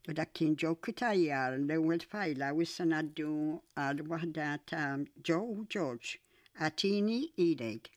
ولكن جو كتايار لو فايلا وسنادو الوحدات جو جورج أتيني إيدك